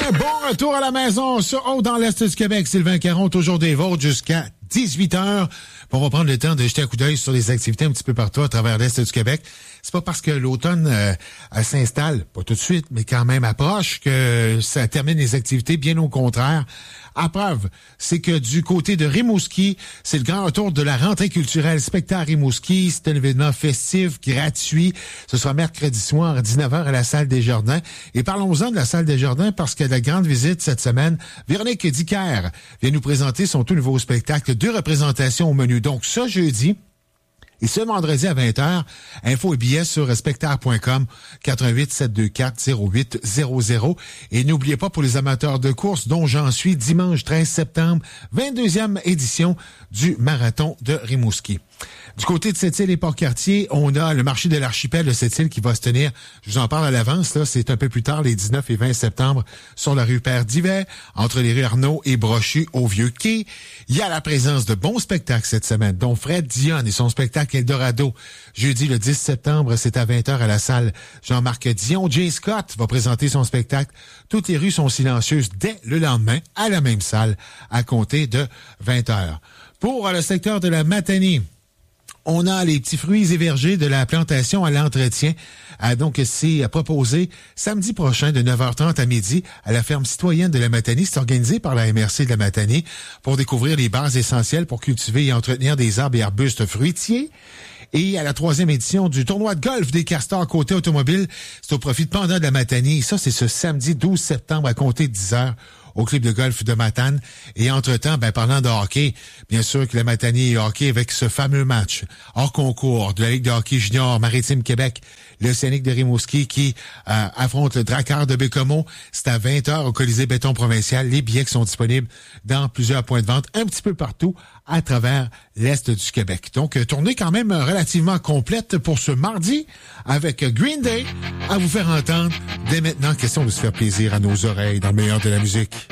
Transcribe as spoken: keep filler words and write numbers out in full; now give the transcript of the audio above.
Bon retour à la maison sur Haut dans l'Est du Québec. Sylvain Caron, toujours des vôtres jusqu'à dix-huit heures. On va prendre le temps de jeter un coup d'œil sur les activités un petit peu partout à travers l'Est du Québec. C'est pas parce que l'automne euh, s'installe, pas tout de suite, mais quand même approche, que ça termine les activités, bien au contraire. À preuve, c'est que du côté de Rimouski, c'est le grand retour de la rentrée culturelle Spectacle Rimouski. C'est un événement festif, gratuit. Ce sera mercredi soir à dix-neuf heures à la Salle des Jardins. Et parlons-en de la Salle des Jardins parce qu'il y a de la grande visite cette semaine. Véronique Dicker vient nous présenter son tout nouveau spectacle, deux représentations au menu. Donc, ce jeudi et ce vendredi à vingt heures, info et billets sur spectacle point com, quatre un huit, sept deux quatre, zéro huit zéro zéro. Et n'oubliez pas pour les amateurs de course, dont j'en suis, dimanche treize septembre, vingt-deuxième édition du Marathon de Rimouski. Du côté de Sept-Îles et Port-Cartier, on a le marché de l'archipel de Sept-Îles qui va se tenir, je vous en parle à l'avance, là, c'est un peu plus tard, les dix-neuf et vingt septembre, sur la rue Père-Divet, entre les rues Arnaud et Brochu au Vieux-Quai. Il y a la présence de bons spectacles cette semaine, dont Fred Dionne et son spectacle Eldorado. Jeudi le dix septembre, c'est à vingt heures à la salle Jean-Marc Dion. Jay Scott va présenter son spectacle. Toutes les rues sont silencieuses dès le lendemain, à la même salle, à compter de vingt heures. Pour le secteur de la Matanie, on a les petits fruits et vergers de la plantation à l'entretien. Ah, donc, c'est proposé samedi prochain de neuf heures trente à midi à la ferme citoyenne de la Matanie. C'est organisé par la M R C de la Matanie pour découvrir les bases essentielles pour cultiver et entretenir des arbres et arbustes fruitiers. Et à la troisième édition du tournoi de golf des Castors côté automobile, c'est au profit de Panda de la Matanie. Et ça, c'est ce samedi douze septembre à compter de dix heures. Au club de golf de Matane. Et entre-temps, ben, parlant de hockey, bien sûr que la Matanie est hockey avec ce fameux match hors concours de la Ligue de hockey junior Maritime Québec, l'Océanique de Rimouski qui euh, affronte le Drakkar de Bécomo. C'est à vingt heures au Colisée Béton Provincial. Les billets qui sont disponibles dans plusieurs points de vente un petit peu partout à travers l'Est du Québec. Donc, euh, tournée quand même relativement complète pour ce mardi avec Green Day à vous faire entendre. Dès maintenant, question de se faire plaisir à nos oreilles dans le meilleur de la musique.